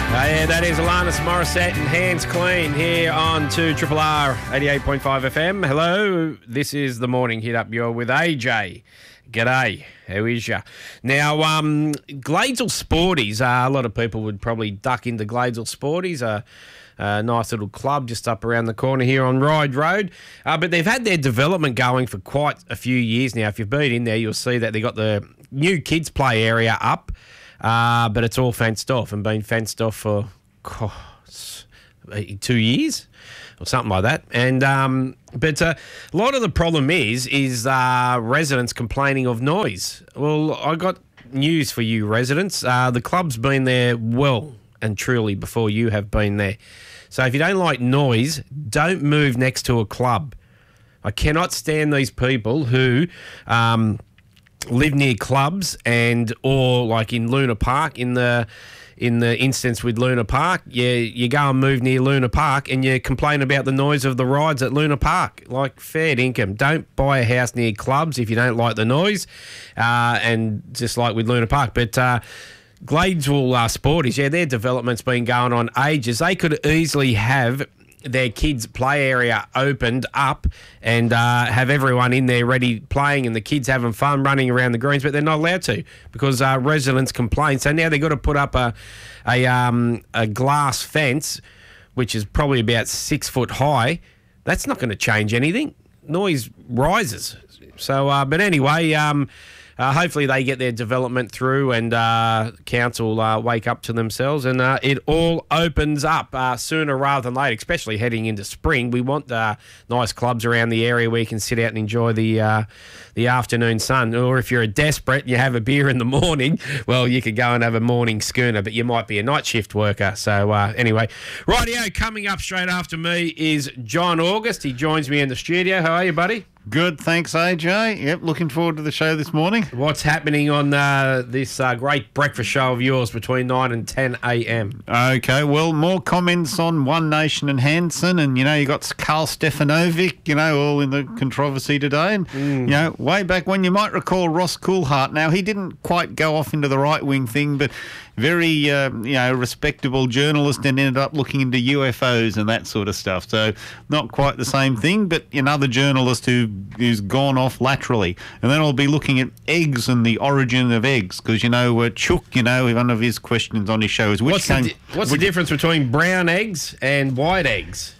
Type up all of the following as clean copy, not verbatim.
Yeah, that is Alanis Morissette and Hands Clean here on 2 Triple R 88.5 FM. Hello, this is the morning hit up. You're with AJ. G'day, how is ya? Now, Gladesville Sporties, a lot of people would probably duck into Gladesville Sporties, a nice little club just up around the corner here on Ryde Road. But they've had their development going for quite a few years now. If you've been in there, you'll see that they've got the new kids play area up. But it's all fenced off and been fenced off for 2 years or something like that. And but a lot of the problem is residents complaining of noise. Well, I got news for you residents. The club's been there well and truly before you have been there. So if you don't like noise, don't move next to a club. I cannot stand these people who live near clubs or like in Luna Park in the instance with Luna Park, you go and move near Luna Park and you complain about the noise of the rides at Luna Park. Like, fair income. Don't buy a house near clubs if you don't like the noise, and just like with Luna Park. But Gladesville Sporties, their development's been going on ages. They could easily have their kids' play area opened up and have everyone in there ready playing and the kids having fun running around the greens, but they're not allowed to because residents complain. So now they've got to put up a glass fence, which is probably about 6 foot high. That's not going to change anything. Noise rises. So, but anyway, hopefully they get their development through and council wake up to themselves and it all opens up sooner rather than later, especially heading into spring. We want nice clubs around the area where you can sit out and enjoy the afternoon sun. Or if you're a desperate and you have a beer in the morning, well, you could go and have a morning schooner, but you might be a night shift worker. So anyway, rightio, coming up straight after me is John August. He joins me in the studio. How are you, buddy? Good, thanks, AJ. Yep, looking forward to the show this morning. What's happening on this great breakfast show of yours between 9 and 10 a.m.? Okay, well, more comments on One Nation and Hanson, and, you got Karl Stefanovic, all in the controversy today. And, way back when, you might recall Ross Coulthart. Now, he didn't quite go off into the right-wing thing, but very, respectable journalist and ended up looking into UFOs and that sort of stuff. So not quite the same thing, but another journalist who's gone off laterally. And then I'll be looking at eggs and the origin of eggs because, Chook, one of his questions on his show is what's the difference between brown eggs and white eggs?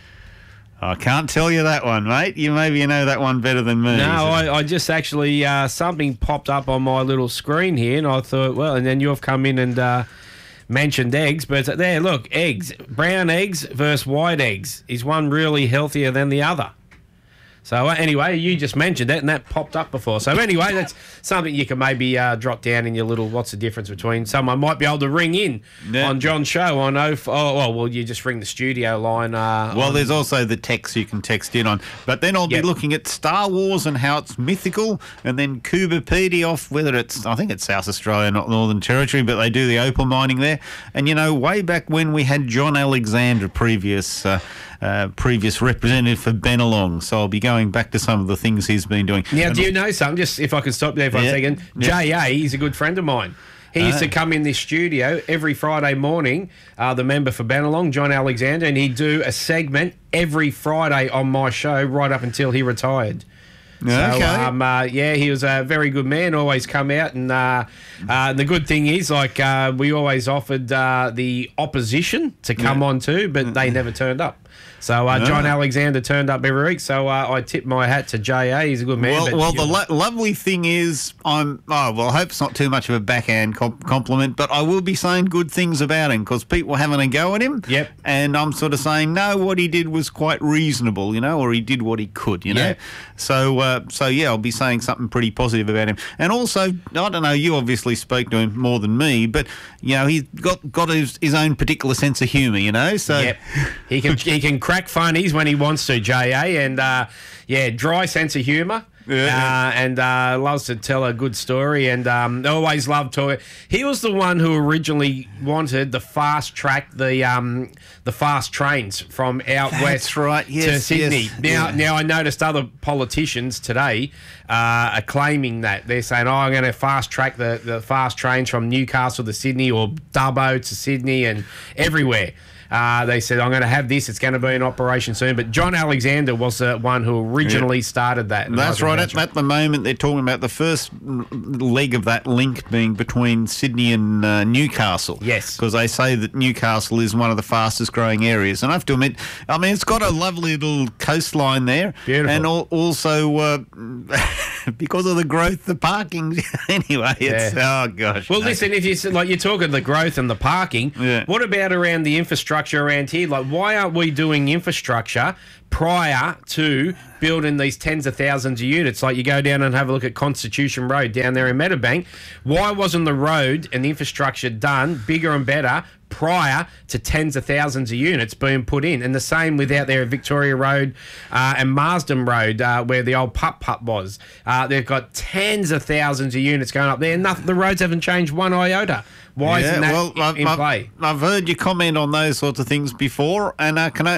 I can't tell you that one, mate. You maybe know that one better than me. No, I just actually, something popped up on my little screen here and I thought, well, and then you've come in and mentioned eggs. But there, look, eggs. Brown eggs versus white eggs. Is one really healthier than the other? So anyway, you just mentioned that and that popped up before. So anyway, that's something you can maybe drop down in your little what's the difference between. Someone might be able to ring in on John's show on you just ring the studio line. There's also the text you can text in on. But then I'll be looking at Star Wars and how it's mythical, and then Coober off whether I think it's South Australia, not Northern Territory, but they do the opal mining there. And, way back when we had John Alexander, previous representative for Bennelong, so I'll be going back to some of the things he's been doing. Now, do you know something? Just if I can stop there for a second. J.A., he's a good friend of mine. He used to come in this studio every Friday morning, the member for Bennelong, John Alexander, and he'd do a segment every Friday on my show right up until he retired. Okay. He was a very good man, always come out. And the good thing is, we always offered the opposition to come on too, but they never turned up. So John Alexander turned up every week, so I tip my hat to J.A. He's a good man. The lovely thing is, I hope it's not too much of a backhand compliment, but I will be saying good things about him because people were having a go at him. Yep. And I'm sort of saying, no, what he did was quite reasonable, or he did what he could, Yep. So I'll be saying something pretty positive about him. And also, I don't know, you obviously spoke to him more than me, but, he's got his own particular sense of humour, so... Yep. He can crack funnies when he wants to, J.A., and, dry sense of humour. and loves to tell a good story, and always loved talking. He was the one who originally wanted the fast track, the fast trains from out west to Sydney. Now I noticed other politicians today are claiming that. They're saying, I'm going to fast track the fast trains from Newcastle to Sydney or Dubbo to Sydney and everywhere. They said, I'm going to have this. It's going to be in operation soon. But John Alexander was the one who originally started that. That's right. At the moment, they're talking about the first leg of that link being between Sydney and Newcastle. Yes. Because they say that Newcastle is one of the fastest growing areas. And I have to admit, I mean, it's got a lovely little coastline there. Beautiful. And also, because of the growth, the parking. Anyway, it's, oh, gosh. Well, listen, if you're talking the growth and the parking, what about around the infrastructure around here? Like, why aren't we doing infrastructure prior to building these tens of thousands of units? Like, you go down and have a look at Constitution Road down there in Meadowbank. Why wasn't the road and the infrastructure done bigger and better prior to tens of thousands of units being put in? And the same with out there at Victoria Road and Marsden Road, where the old putt-putt was. They've got tens of thousands of units going up there. The roads haven't changed one iota. Why isn't that in play? I've heard you comment on those sorts of things before, and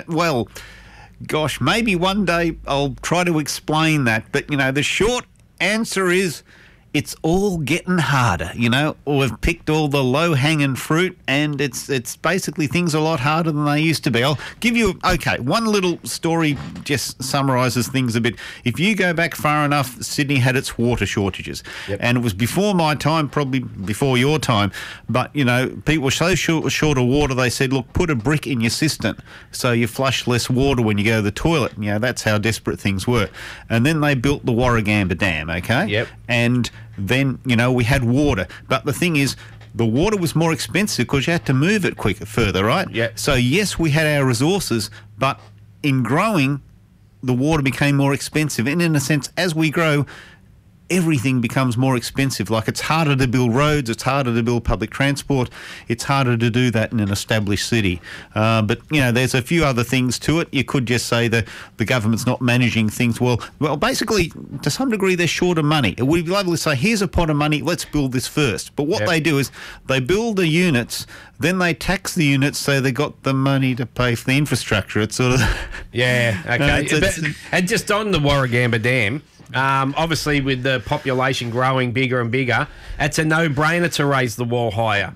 gosh, maybe one day I'll try to explain that. But, the short answer is it's all getting harder. We've picked all the low-hanging fruit, and it's basically things are a lot harder than they used to be. I'll give you, one little story just summarises things a bit. If you go back far enough, Sydney had its water shortages. Yep. And it was before my time, probably before your time, but, people were so short of water, they said, look, put a brick in your cistern so you flush less water when you go to the toilet. That's how desperate things were. And then they built the Warragamba Dam, okay? Yep. And then, we had water. But the thing is, the water was more expensive because you had to move it further, right? Yeah. So, yes, we had our resources, but in growing, the water became more expensive. And in a sense, as we grow, everything becomes more expensive. Like, it's harder to build roads, it's harder to build public transport, it's harder to do that in an established city. But, there's a few other things to it. You could just say that the government's not managing things well. Well, basically, to some degree, they're short of money. It would be lovely to say, here's a pot of money, let's build this first. But what they do is they build the units, then they tax the units so they got the money to pay for the infrastructure. It's sort of... Yeah, okay. And just on the Warragamba Dam, obviously, with the population growing bigger and bigger, it's a no-brainer to raise the wall higher.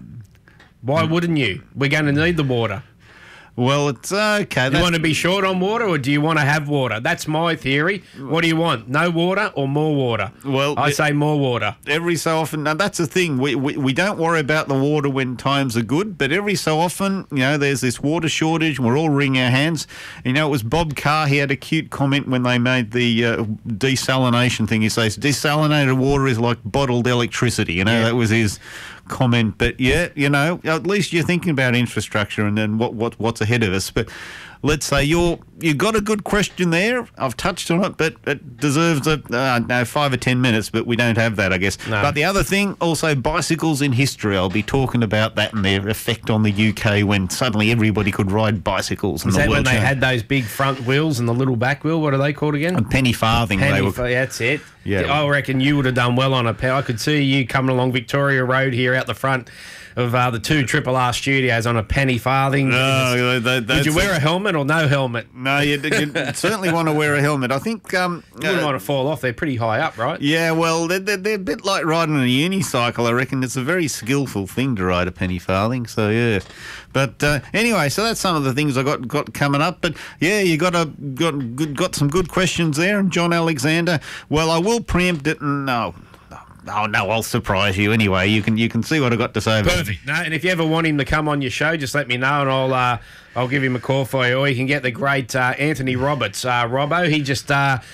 Why wouldn't you? We're going to need the water. Well, it's okay. You want to be short on water, or do you want to have water? That's my theory. What do you want? No water or more water? Well, I say more water. Every so often, now that's the thing. We don't worry about the water when times are good, but every so often, there's this water shortage, and we're all wringing our hands. It was Bob Carr. He had a cute comment when they made the desalination thing. He says, desalinated water is like bottled electricity. That was his comment. But at least you're thinking about infrastructure and then what's ahead of us. But let's say you got a good question there. I've touched on it, but it deserves 5 or 10 minutes, but we don't have that, I guess. No. But the other thing, also bicycles in history. I'll be talking about that and their effect on the UK when suddenly everybody could ride bicycles. Is that when they had those big front wheels and the little back wheel? What are they called again? A penny farthing. That's it. Yeah. I reckon you would have done well on a pair. I could see you coming along Victoria Road here out the front of the two Triple R studios on a penny farthing. No, would you wear a helmet or no helmet? No, you certainly want to wear a helmet. I think... you wouldn't want to fall off. They're pretty high up, right? Yeah, well, they're a bit like riding a unicycle, I reckon. It's a very skillful thing to ride a penny farthing, so yeah. But anyway, so that's some of the things I got coming up. But yeah, you got some good questions there. And John Alexander, well, I will preempt it. No, I'll surprise you anyway. You can see what I got to say about it. Perfect. No, and if you ever want him to come on your show, just let me know, and I'll give him a call for you. Or you can get the great Anthony Roberts, Robbo. He just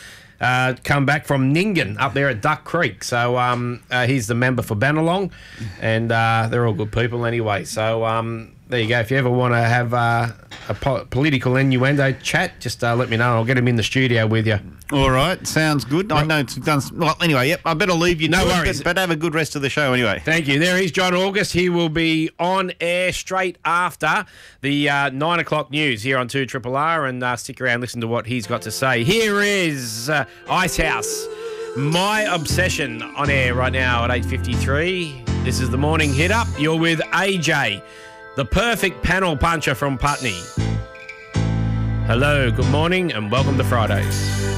come back from Nyngan up there at Duck Creek. So he's the member for Bennelong, and they're all good people anyway. So there you go. If you ever want to have a political innuendo chat, just let me know. I'll get him in the studio with you. All right, sounds good. I know it's done. Well, anyway, yep. I better leave you. No worries. But have a good rest of the show anyway. Thank you. There is John August. He will be on air straight after the 9 o'clock news here on 2RRR, and stick around, listen to what he's got to say. Here is Icehouse My Obsession on air right now at 8:53. This is the morning hit up. You're with AJ, the perfect panel puncher from Putney. Hello, good morning, and welcome to Fridays.